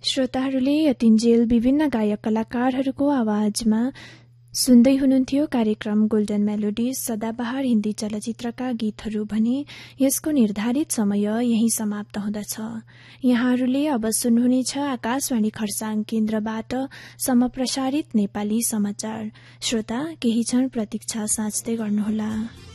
श्रोताहरूले यतिन्जेल विभिन्न गायक कलाकारहरूको आवाजमा सुन्दै हुनुहुन्थ्यो कार्यक्रम गोल्डन मेलोडिज सदाबहार हिन्दी चलचित्रका गीतहरू भने यसको निर्धारित समय यही समाप्त हुँदछ। यहाँहरूले अब सुन्नुहुनेछ आकाशवाणी खरसाङ केन्द्रबाट समप्रसारित नेपाली समाचार। श्रोता केही क्षण प्रतीक्षा साँच्दै गर्नुहोला।